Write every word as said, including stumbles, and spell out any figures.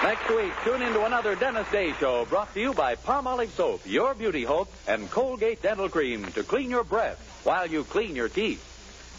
Next week, tune into another Dennis Day Show brought to you by Palmolive Soap, your beauty hope, and Colgate Dental Cream to clean your breath while you clean your teeth.